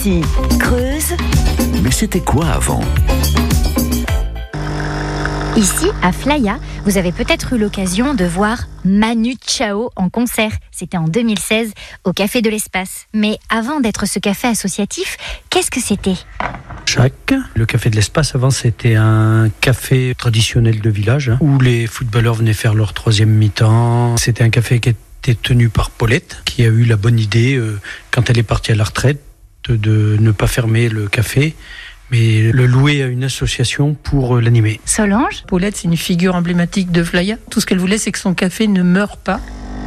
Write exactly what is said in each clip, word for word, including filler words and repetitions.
Ici, Creuse. Mais c'était quoi avant ? Ici, à Flaya, vous avez peut-être eu l'occasion de voir Manu Chao en concert. C'était en deux mille seize au Café de l'Espace. Mais avant d'être ce café associatif, qu'est-ce que c'était ? Chac. Le Café de l'Espace, avant, c'était un café traditionnel de village hein, où les footballeurs venaient faire leur troisième mi-temps. C'était un café qui était tenu par Paulette, qui a eu la bonne idée, euh, quand elle est partie à la retraite, de, de ne pas fermer le café, mais le louer à une association pour l'animer. Solange ? Paulette, c'est une figure emblématique de Flaya. Tout ce qu'elle voulait, c'est que son café ne meure pas.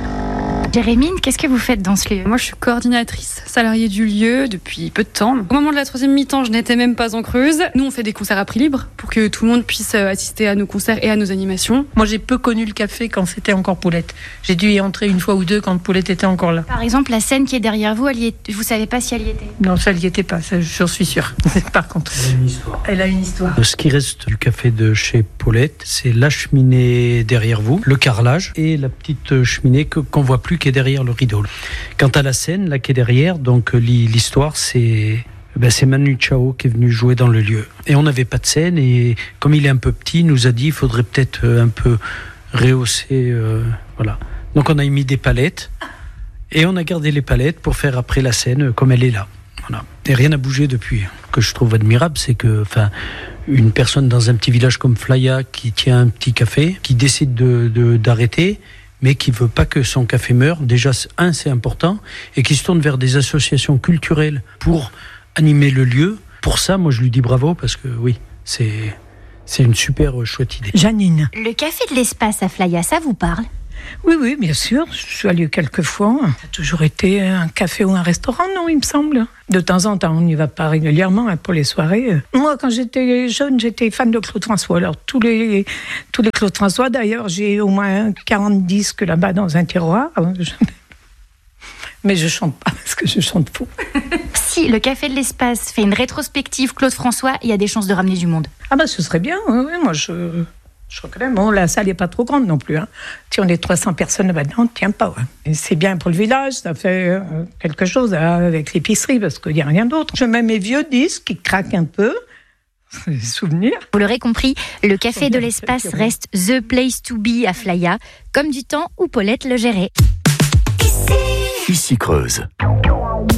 Jérémine, qu'est-ce que vous faites dans ce lieu ? Moi, je suis coordinatrice salariée du lieu depuis peu de temps. Au moment de la troisième mi-temps, je n'étais même pas en Creuse. Nous, on fait des concerts à prix libre pour que tout le monde puisse assister à nos concerts et à nos animations. Moi, j'ai peu connu le café quand c'était encore Paulette. J'ai dû y entrer une fois ou deux quand Paulette était encore là. Par exemple, la scène qui est derrière vous, elle y est... vous savez pas si elle y était ? Non, ça, elle n'y était pas, ça, j'en suis sûre. Par contre, Elle a une histoire. elle a une histoire. Ce qui reste du café de chez Paulette, c'est la cheminée derrière vous, le carrelage et la petite cheminée que, qu'on voit plus qui est derrière le rideau. Quant à la scène, là qui est derrière, donc l'histoire, c'est, ben, c'est Manu Chao qui est venu jouer dans le lieu. Et on n'avait pas de scène, et comme il est un peu petit, il nous a dit il faudrait peut-être un peu rehausser. Euh, voilà. Donc on a mis des palettes, et on a gardé les palettes pour faire après la scène comme elle est là. Voilà. Et rien n'a bougé depuis. Ce que je trouve admirable, c'est que, enfin, une personne dans un petit village comme Flaya qui tient un petit café, qui décide de, de, d'arrêter, mais qui ne veut pas que son café meure. Déjà, un, c'est important, et qui se tourne vers des associations culturelles pour animer le lieu. Pour ça, moi, je lui dis bravo, parce que oui, c'est, c'est une super chouette idée. Janine. Le Café de l'Espace à Flaya, ça vous parle ? Oui, oui, bien sûr. Je suis allée quelques fois. Ça a toujours été un café ou un restaurant, non, il me semble. De temps en temps, on n'y va pas régulièrement hein, pour les soirées. Moi, quand j'étais jeune, j'étais fan de Claude François. Alors, tous les, tous les Claude François, d'ailleurs, j'ai au moins quarante disques là-bas dans un tiroir. Mais je chante pas, parce que je chante faux. Si le Café de l'Espace fait une rétrospective Claude François, il y a des chances de ramener du monde. Ah bah, ce serait bien. Oui, oui, moi, je... Je reconnais, bon, la salle n'est pas trop grande non plus. Hein. Si on est trois cents personnes là-dedans, on ne tient pas. Ouais. Et c'est bien pour le village, ça fait euh, quelque chose hein, avec l'épicerie, parce qu'il n'y a rien d'autre. Je mets mes vieux disques qui craquent un peu, des souvenirs. Vous l'aurez compris, le Café de l'Espace reste the place to be à Flaya, comme du temps où Paulette le gérait. Ici Creuse.